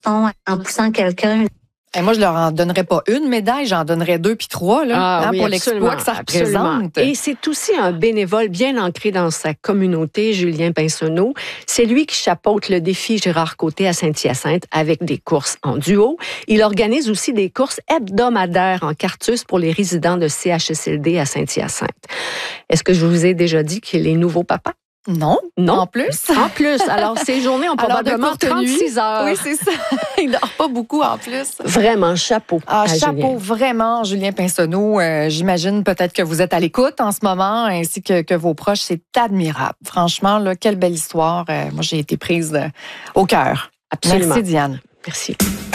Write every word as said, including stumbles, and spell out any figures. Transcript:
en poussant quelqu'un. Et moi, je leur en donnerais pas une médaille, j'en donnerais deux puis trois là, ah, hein, oui, pour l'exploit que ça absolument. représente. Et c'est aussi un bénévole bien ancré dans sa communauté, Julien Pinsonneau. C'est lui qui chapeaute le défi Gérard Côté à Saint-Hyacinthe avec des courses en duo. Il organise aussi des courses hebdomadaires en cartus pour les résidents de C H S L D à Saint-Hyacinthe. Est-ce que je vous ai déjà dit qu'il est nouveau papa? Non, non. En plus. En plus. Alors, ces journées ont probablement trente-six heures. Oui, c'est ça. Il dort pas beaucoup en plus. Vraiment, chapeau. Ah, chapeau, Julien. vraiment, Julien Pinsonneau. Euh, j'imagine peut-être que vous êtes à l'écoute en ce moment, ainsi que, que vos proches. C'est admirable. Franchement, là, quelle belle histoire. Euh, moi, j'ai été prise euh, au cœur. Absolument. Merci, Diane. Merci.